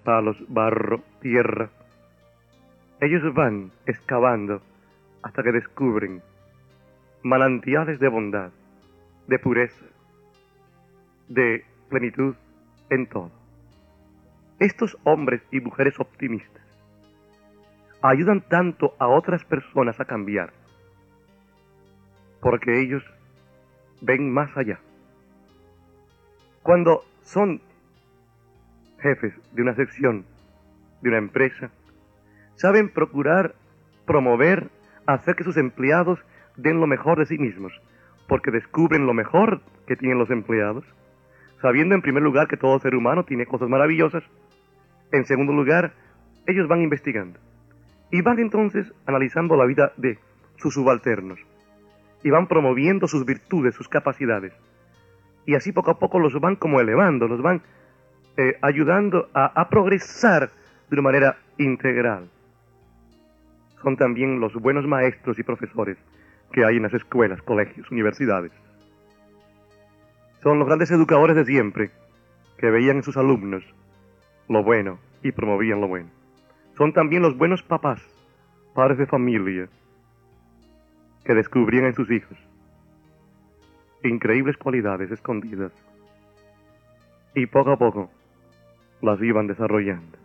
palos, barro, tierra. Ellos van excavando hasta que descubren manantiales de bondad, de pureza, de plenitud en todo. Estos hombres y mujeres optimistas ayudan tanto a otras personas a cambiar, porque ellos ven más allá. Cuando son jefes de una sección, de una empresa, saben procurar, promover, hacer que sus empleados den lo mejor de sí mismos, porque descubren lo mejor que tienen los empleados, sabiendo en primer lugar que todo ser humano tiene cosas maravillosas. En segundo lugar, ellos van investigando y van entonces analizando la vida de sus subalternos y van promoviendo sus virtudes, sus capacidades, y así poco a poco los van como elevando, los van ayudando a progresar de una manera integral. Son también los buenos maestros y profesores que hay en las escuelas, colegios, universidades. Son los grandes educadores de siempre, que veían en sus alumnos lo bueno y promovían lo bueno. Son también los buenos papás, padres de familia, que descubrían en sus hijos increíbles cualidades escondidas y poco a poco las iban desarrollando.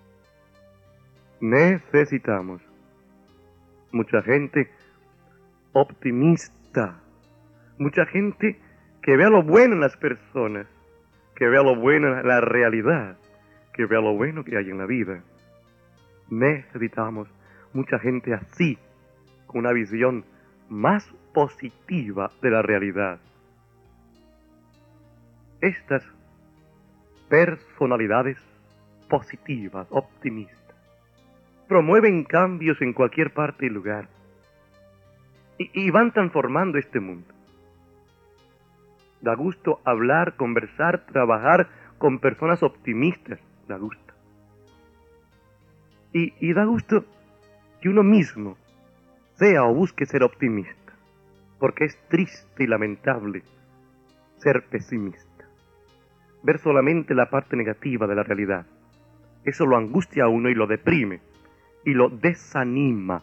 Necesitamos mucha gente optimista, mucha gente que vea lo bueno en las personas, que vea lo bueno en la realidad, que vea lo bueno que hay en la vida. Necesitamos mucha gente así, con una visión más positiva de la realidad. Estas personalidades positivas, optimistas, promueven cambios en cualquier parte y lugar y van transformando este mundo. Da gusto hablar, conversar, trabajar con personas optimistas, da gusto. Y da gusto que uno mismo sea o busque ser optimista, porque es triste y lamentable ser pesimista, ver solamente la parte negativa de la realidad. Eso lo angustia a uno y lo deprime y lo desanima.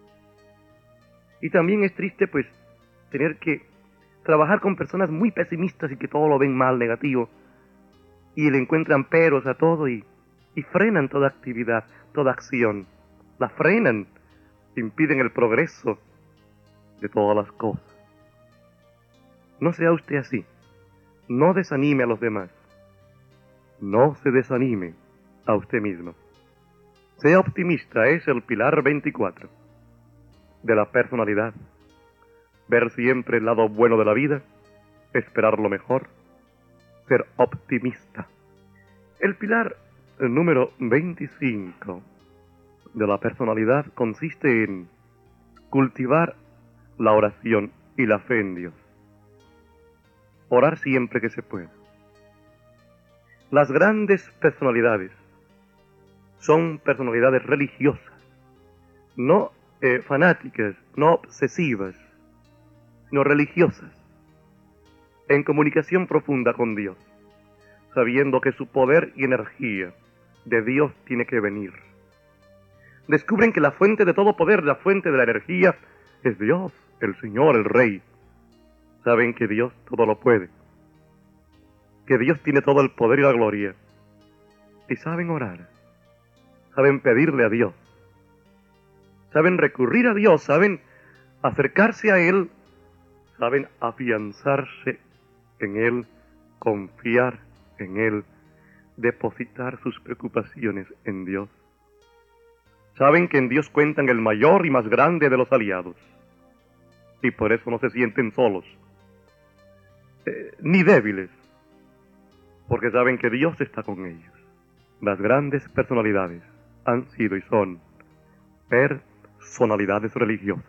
Y también es triste pues tener que trabajar con personas muy pesimistas y que todo lo ven mal, negativo, y le encuentran peros a todo y frenan toda actividad, toda acción. La frenan, impiden el progreso de todas las cosas. No sea usted así. No desanime a los demás. No se desanime a usted mismo. Sea optimista, es el pilar 24 de la personalidad. Ver siempre el lado bueno de la vida, esperar lo mejor, ser optimista. El pilar número 25 de la personalidad consiste en cultivar la oración y la fe en Dios. Orar siempre que se pueda. Las grandes personalidades son personalidades religiosas, no fanáticas, no obsesivas, sino religiosas, en comunicación profunda con Dios, sabiendo que su poder y energía de Dios tiene que venir. Descubren que la fuente de todo poder, la fuente de la energía, es Dios, el Señor, el Rey. Saben que Dios todo lo puede, que Dios tiene todo el poder y la gloria, y saben orar, saben pedirle a Dios, saben recurrir a Dios, saben acercarse a Él, saben afianzarse en Él, confiar en Él, depositar sus preocupaciones en Dios. Saben que en Dios cuentan el mayor y más grande de los aliados, y por eso no se sienten solos, ni débiles, porque saben que Dios está con ellos. Las grandes personalidades han sido y son personalidades religiosas.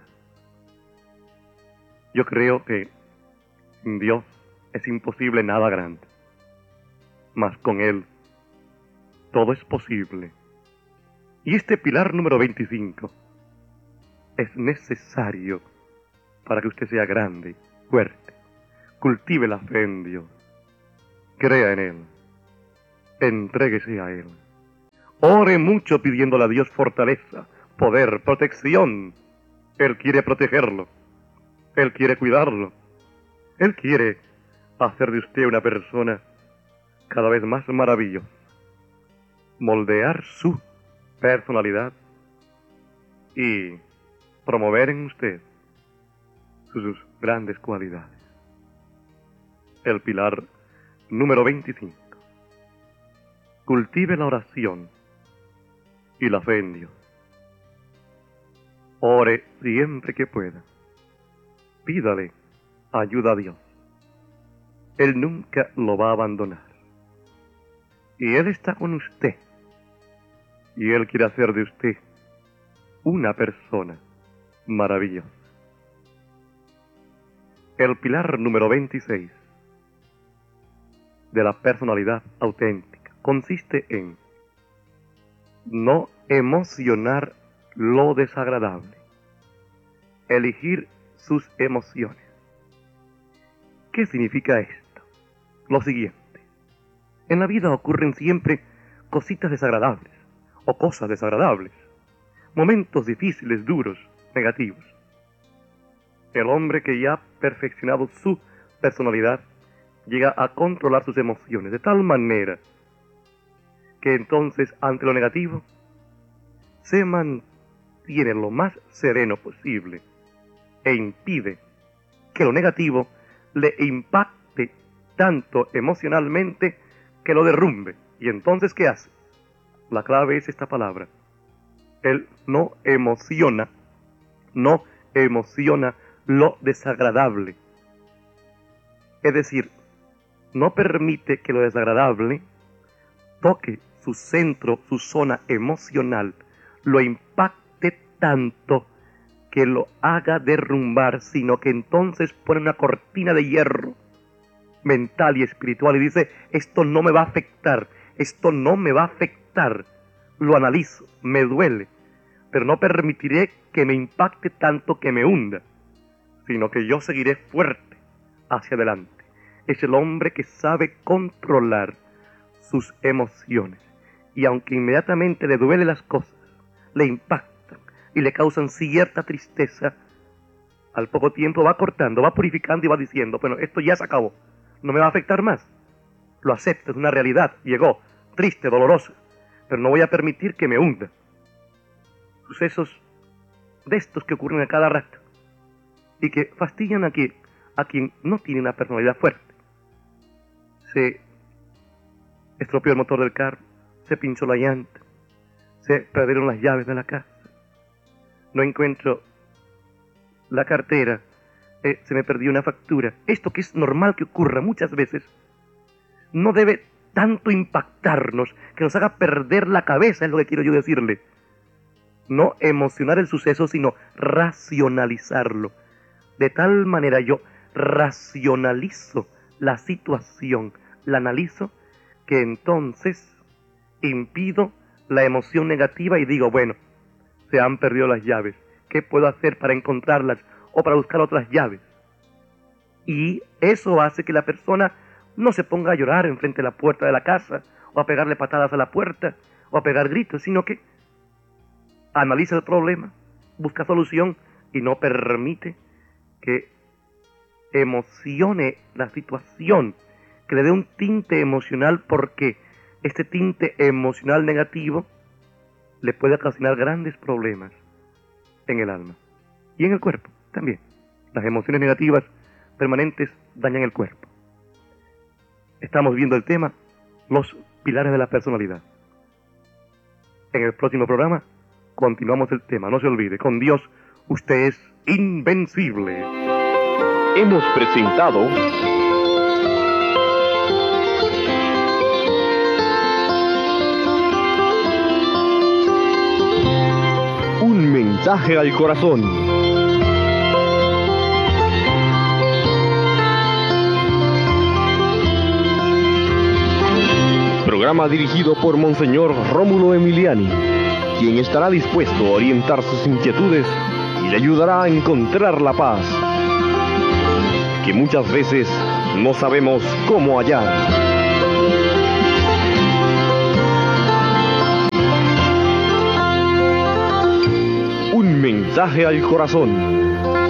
Yo creo que sin Dios es imposible nada grande, mas con Él todo es posible. Y este pilar número 25 es necesario para que usted sea grande, fuerte, cultive la fe en Dios, crea en Él, entréguese a Él, Ore mucho pidiéndole a Dios fortaleza, poder, protección. Él quiere protegerlo. Él quiere cuidarlo. Él quiere hacer de usted una persona cada vez más maravillosa. Moldear su personalidad y promover en usted sus grandes cualidades. El pilar número 25. Cultive la oración y la fe en Dios. Ore siempre que pueda. Pídale ayuda a Dios. Él nunca lo va a abandonar. Y Él está con usted. Y Él quiere hacer de usted una persona maravillosa. El pilar número 26 de la personalidad auténtica consiste en no emocionar lo desagradable. Elegir sus emociones. ¿Qué significa esto? Lo siguiente. En la vida ocurren siempre cositas desagradables o cosas desagradables, momentos difíciles, duros, negativos. El hombre que ya ha perfeccionado su personalidad llega a controlar sus emociones de tal manera que entonces ante lo negativo se mantiene lo más sereno posible e impide que lo negativo le impacte tanto emocionalmente que lo derrumbe. Y entonces, ¿qué hace? La clave es esta palabra. Él no emociona lo desagradable. Es decir, no permite que lo desagradable toque su centro, su zona emocional, lo impacte tanto que lo haga derrumbar, sino que entonces pone una cortina de hierro mental y espiritual y dice, esto no me va a afectar, esto no me va a afectar. Lo analizo, me duele, pero no permitiré que me impacte tanto que me hunda, sino que yo seguiré fuerte hacia adelante. Es el hombre que sabe controlar sus emociones. Y aunque inmediatamente le duele las cosas, le impactan y le causan cierta tristeza, al poco tiempo va cortando, va purificando y va diciendo, bueno, esto ya se acabó, no me va a afectar más. Lo acepto, es una realidad, llegó, triste, dolorosa, pero no voy a permitir que me hunda. Sucesos de estos que ocurren a cada rato y que fastidian a quien no tiene una personalidad fuerte. Se estropeó el motor del carro, se pinchó la llanta, se perdieron las llaves de la casa, no encuentro la cartera, se me perdió una factura. Esto que es normal que ocurra muchas veces, no debe tanto impactarnos que nos haga perder la cabeza, es lo que quiero yo decirle. No emocionar el suceso, sino racionalizarlo. De tal manera yo racionalizo la situación, la analizo, que entonces impido la emoción negativa y digo, bueno, se han perdido las llaves, ¿qué puedo hacer para encontrarlas o para buscar otras llaves? Y eso hace que la persona no se ponga a llorar enfrente de la puerta de la casa, o a pegarle patadas a la puerta, o a pegar gritos, sino que analiza el problema, busca solución y no permite que emocione la situación, que le dé un tinte emocional, porque este tinte emocional negativo le puede ocasionar grandes problemas en el alma y en el cuerpo también. Las emociones negativas permanentes dañan el cuerpo. Estamos viendo el tema, los pilares de la personalidad. En el próximo programa continuamos el tema. No se olvide, con Dios usted es invencible. Hemos presentado Un mensaje al corazón. Programa dirigido por Monseñor Rómulo Emiliani, quien estará dispuesto a orientar sus inquietudes y le ayudará a encontrar la paz que muchas veces no sabemos cómo hallar. mensaje al corazón.